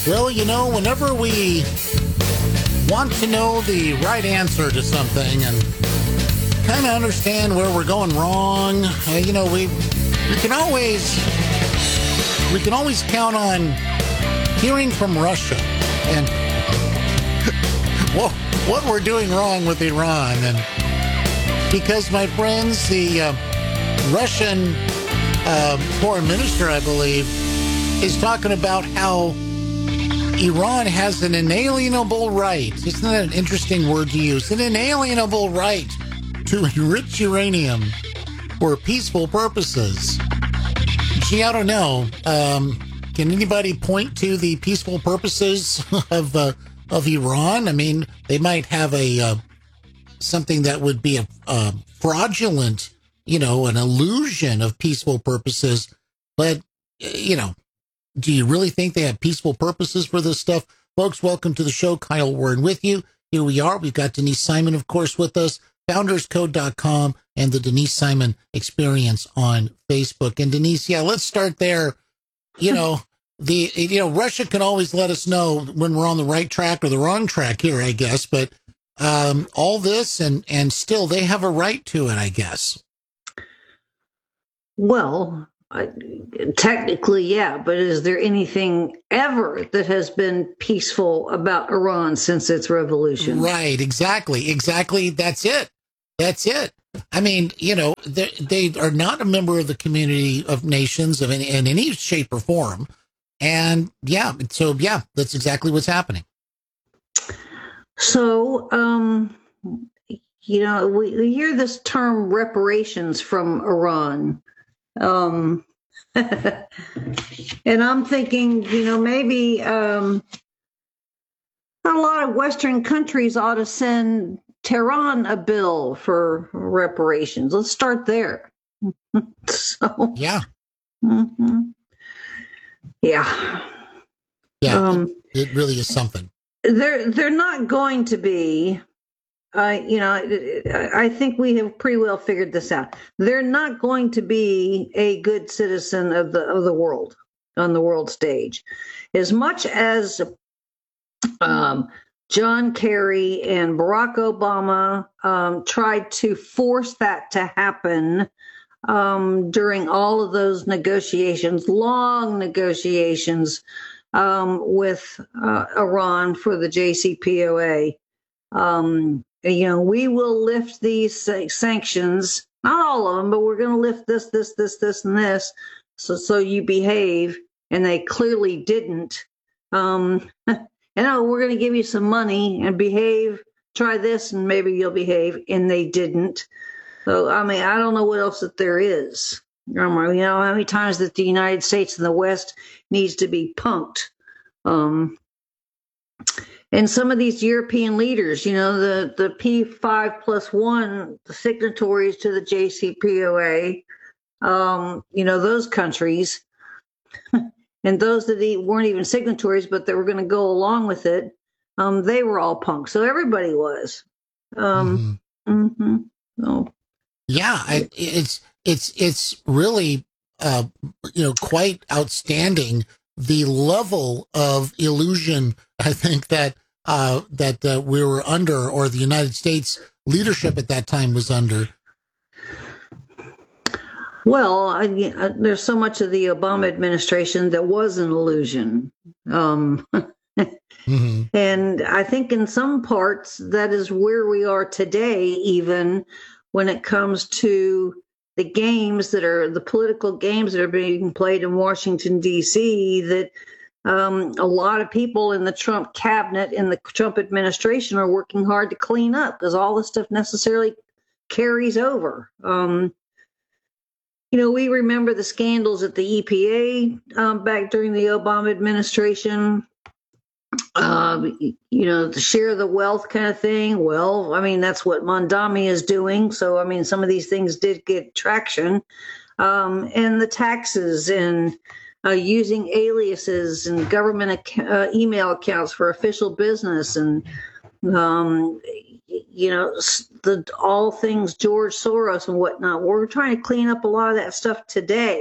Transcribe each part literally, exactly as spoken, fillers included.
Well, you know, whenever we want to know the right answer to something and kind of understand where we're going wrong, uh, you know, we we can always we can always count on hearing from Russia and what what we're doing wrong with Iran. And because, my friends, the uh, Russian uh, foreign minister, I believe, is talking about how Iran has an inalienable right. Isn't that an interesting word to use? An inalienable right to enrich uranium for peaceful purposes. Gee, I don't know. Um, can anybody point to the peaceful purposes of uh, of Iran? I mean, they might have a uh, something that would be a, a fraudulent, you know, an illusion of peaceful purposes, but you know. Do you really think they have peaceful purposes for this stuff? Folks, welcome to the show. Kyle Warren with you. Here we are. We've got Denise Simon, of course, with us, founders code dot com and the Denise Simon Experience on Facebook. And Denise, yeah, let's start there. You know, the you know, Russia can always let us know when we're on the right track or the wrong track here, I guess. But um, all this and, and still they have a right to it, I guess. Well, I, technically, yeah, but is there anything ever that has been peaceful about Iran since its revolution? Right, exactly, exactly. That's it. That's it. I mean, you know, they, they are not a member of the community of nations of any, in any shape or form. And yeah, so yeah, that's exactly what's happening. So, um, you know, we, we hear this term reparations from Iran. Um, and I'm thinking, you know, maybe um, a lot of Western countries ought to send Tehran a bill for reparations. Let's start there. so, yeah, mm-hmm. yeah, yeah. Um, it, it really is something. They're they're not going to be. Uh, you know, I think we have pretty well figured this out. They're not going to be a good citizen of the of the world on the world stage, as much as um, John Kerry and Barack Obama um, tried to force that to happen um, during all of those negotiations, long negotiations um, with uh, Iran for the J C P O A. Um, you know, we will lift these uh, sanctions, not all of them, but we're going to lift this, this, this, this, and this. So, so you behave. And they clearly didn't. Um, and oh, we're going to give you some money and behave. Try this, and maybe you'll behave. And they didn't. So, I mean, I don't know what else that there is. Um, you know, how many times that the United States and the West needs to be punked. Um, And some of these European leaders, you know, the, the P five plus one signatories to the J C P O A, um, you know, those countries, and those that weren't even signatories, but that were going to go along with it, um, they were all punks. So everybody was. Um, mm-hmm. Mm-hmm. So. Yeah, I, it's it's it's really, uh, you know, quite outstanding. The level of illusion, I think, that uh, that uh, we were under, or the United States leadership at that time was under. Well, I, I, there's so much of the Obama administration that was an illusion. Um, mm-hmm. And I think in some parts, that is where we are today, even when it comes to the games that are the political games that are being played in Washington, D C, that um, a lot of people in the Trump cabinet, in the Trump administration, are working hard to clean up, because all this stuff necessarily carries over. Um, you know, we remember the scandals at the E P A um, back during the Obama administration. Uh, you know, the share the wealth kind of thing. Well, I mean, that's what Mondami is doing. So, I mean, some of these things did get traction. Um, and the taxes and uh, using aliases and government ac- uh, email accounts for official business, and, um, you know, the all things George Soros and whatnot. We're trying to clean up a lot of that stuff today.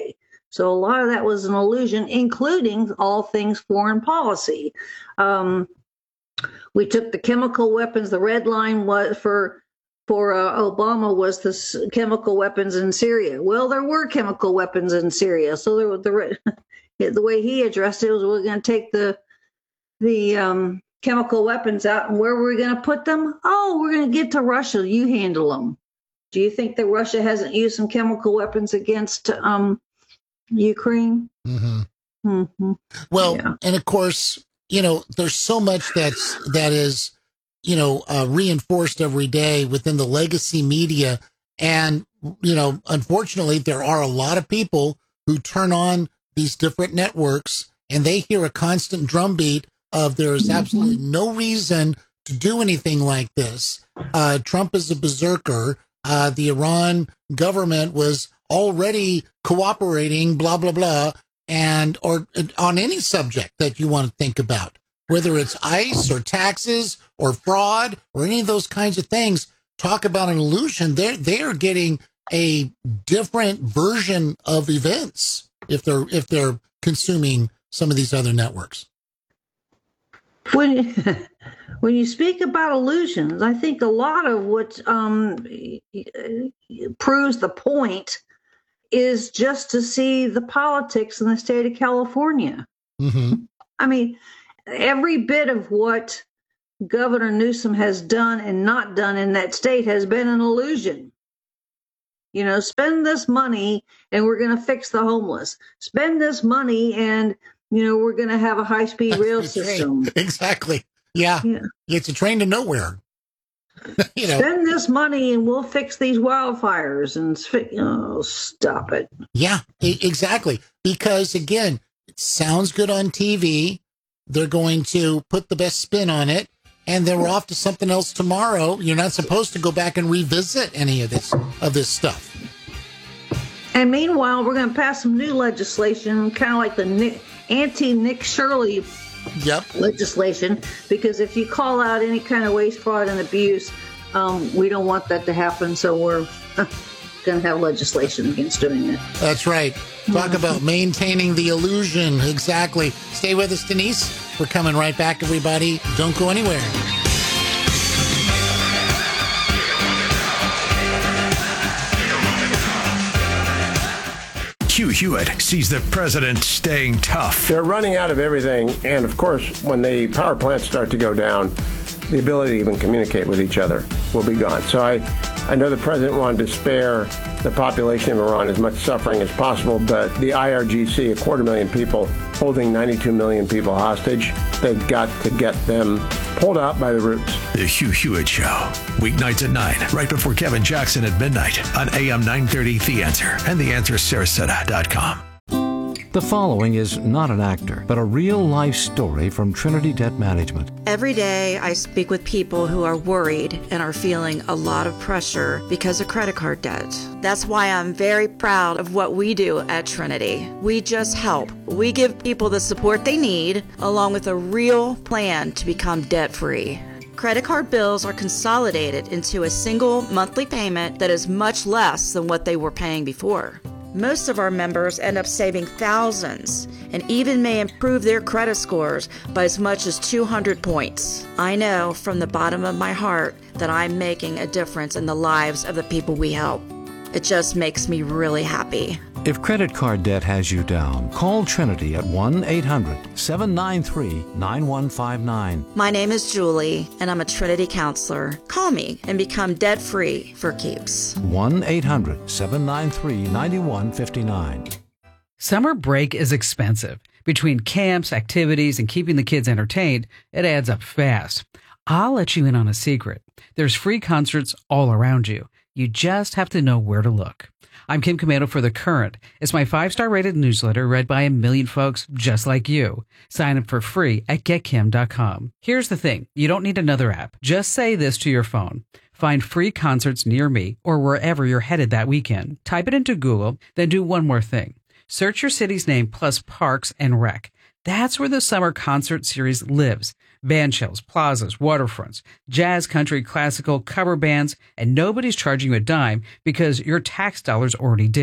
So a lot of that was an illusion, including all things foreign policy. Um, we took the chemical weapons. The red line was for for uh, Obama was the s- chemical weapons in Syria. Well, there were chemical weapons in Syria. So there was the the way he addressed it was, we're going to take the the um, chemical weapons out, and where were we going to put them? Oh, we're going to get to Russia. You handle them. Do you think that Russia hasn't used some chemical weapons against um, Ukraine? Mm-hmm. Mm-hmm. Well, Yeah. and of course, you know, there's so much that's that is, you know, uh, reinforced every day within the legacy media. And, you know, unfortunately, there are a lot of people who turn on these different networks and they hear a constant drumbeat of there is absolutely no reason to do anything like this. Uh, Trump is a berserker. Uh, the Iran government was already cooperating, blah, blah, blah. And or on any subject that you want to think about, whether it's ICE or taxes or fraud or any of those kinds of things, talk about an illusion. They're, they're getting a different version of events if they're if they're consuming some of these other networks. When when you speak about illusions, I think a lot of what um, proves the point is just to see the politics in the state of California. Mm-hmm. I mean, every bit of what Governor Newsom has done and not done in that state has been an illusion. You know, spend this money and we're going to fix the homeless. Spend this money and, you know, we're going to have a high-speed rail system. Exactly. Yeah. yeah. It's a train to nowhere. You know. Spend this money and we'll fix these wildfires and oh, stop it. Yeah, exactly. Because again, it sounds good on T V. They're going to put the best spin on it, and then we're off to something else tomorrow. You're not supposed to go back and revisit any of this of this stuff. And meanwhile, we're going to pass some new legislation, kind of like the Nick, anti-Nick Shirley yep. legislation, because if you call out any kind of waste, fraud, and abuse, um, we don't want that to happen. So we're going to have legislation against doing it. That's right. Talk about maintaining the illusion. Exactly. Stay with us, Denise. We're coming right back, everybody. Don't go anywhere. Hugh Hewitt sees the president staying tough. They're running out of everything, and of course, when the power plants start to go down, the ability to even communicate with each other will be gone. So I, I know the president wanted to spare the population of Iran as much suffering as possible, but the I R G C, a quarter million people, holding ninety-two million people hostage, they've got to get them pulled out by the roots. The Hugh Hewitt Show, weeknights at nine, right before Kevin Jackson at midnight on A M nine thirty The Answer and the answer sarasota dot com. The following is not an actor, but a real-life story from Trinity Debt Management. Every day I speak with people who are worried and are feeling a lot of pressure because of credit card debt. That's why I'm very proud of what we do at Trinity. We just help. We give people the support they need, along with a real plan to become debt-free. Credit card bills are consolidated into a single monthly payment that is much less than what they were paying before. Most of our members end up saving thousands and even may improve their credit scores by as much as two hundred points. I know from the bottom of my heart that I'm making a difference in the lives of the people we help. It just makes me really happy. If credit card debt has you down, call Trinity at one eight hundred seven nine three nine one five nine. My name is Julie, and I'm a Trinity counselor. Call me and become debt-free for keeps. one eight hundred seven nine three nine one five nine. Summer break is expensive. Between camps, activities, and keeping the kids entertained, it adds up fast. I'll let you in on a secret. There's free concerts all around you. You just have to know where to look. I'm Kim Commando for The Current. It's my five-star rated newsletter read by a million folks just like you. Sign up for free at get kim dot com. Here's the thing. You don't need another app. Just say this to your phone. Find free concerts near me or wherever you're headed that weekend. Type it into Google, then do one more thing. Search your city's name plus Parks and Rec. That's where the summer concert series lives. Band shells, plazas, waterfronts, jazz, country, classical, cover bands, and nobody's charging you a dime because your tax dollars already did.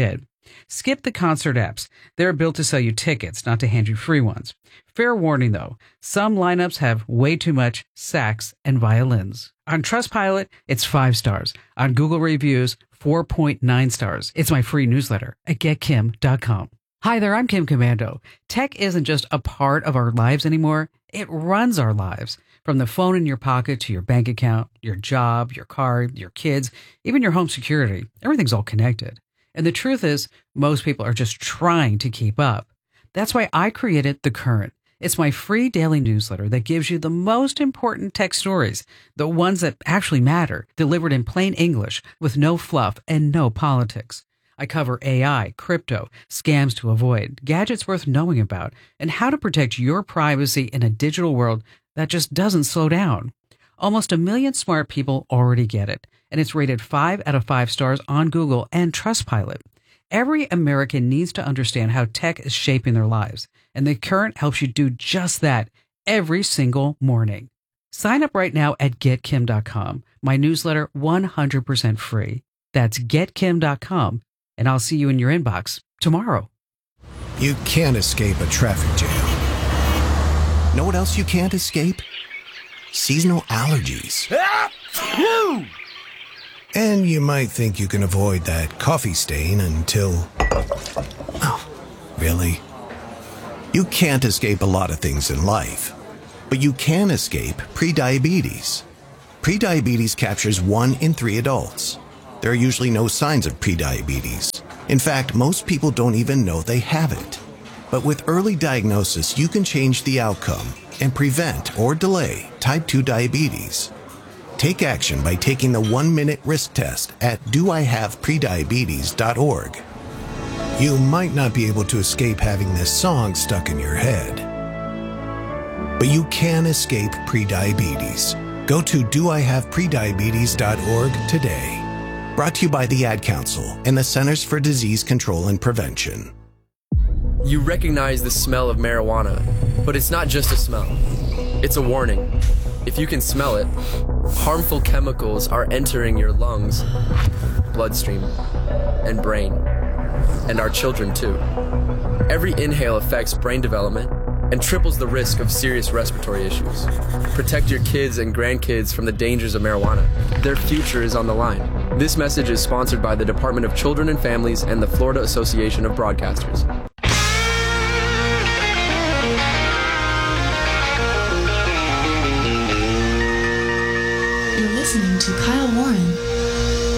Skip the concert apps. They're built to sell you tickets, not to hand you free ones. Fair warning, though. Some lineups have way too much sax and violins. On Trustpilot, it's five stars. On Google Reviews, four point nine stars. It's my free newsletter at get kim dot com. Hi there, I'm Kim Komando. Tech isn't just a part of our lives anymore. It runs our lives. From the phone in your pocket to your bank account, your job, your car, your kids, even your home security. Everything's all connected. And the truth is, most people are just trying to keep up. That's why I created The Current. It's my free daily newsletter that gives you the most important tech stories, the ones that actually matter, delivered in plain English with no fluff and no politics. I cover A I, crypto, scams to avoid, gadgets worth knowing about, and how to protect your privacy in a digital world that just doesn't slow down. Almost a million smart people already get it, and it's rated five out of five stars on Google and Trustpilot. Every American needs to understand how tech is shaping their lives, and The Current helps you do just that every single morning. Sign up right now at get kim dot com. My newsletter, one hundred percent free. That's get kim dot com, and I'll see you in your inbox tomorrow. You can't escape a traffic jam. Know what else you can't escape? Seasonal allergies. And you might think you can avoid that coffee stain until... Oh, really? You can't escape a lot of things in life, but you can escape prediabetes. Prediabetes captures one in three adults. There are usually no signs of prediabetes. In fact, most people don't even know they have it. But with early diagnosis, you can change the outcome and prevent or delay type two diabetes. Take action by taking the one-minute risk test at do I have prediabetes dot org. You might not be able to escape having this song stuck in your head, but you can escape prediabetes. Go to do I have prediabetes dot org today. Brought to you by the Ad Council and the Centers for Disease Control and Prevention. You recognize the smell of marijuana, but it's not just a smell. It's a warning. If you can smell it, harmful chemicals are entering your lungs, bloodstream, and brain, and our children too. Every inhale affects brain development and triples the risk of serious respiratory issues. Protect your kids and grandkids from the dangers of marijuana. Their future is on the line. This message is sponsored by the Department of Children and Families and the Florida Association of Broadcasters. You're listening to Kyle Warren